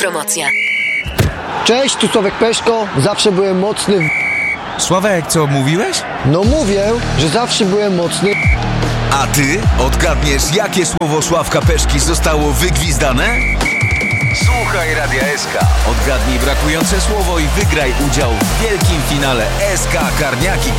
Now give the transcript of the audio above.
promocja. Cześć, tu Sławek Peszko. Zawsze byłem mocny Sławek, co mówiłeś? No mówię, że zawsze byłem mocny. A ty odgadniesz, jakie słowo Sławka Peszki zostało wygwizdane? Słuchaj Radia SK. Odgadnij brakujące słowo i wygraj udział w wielkim finale SK Karniaki.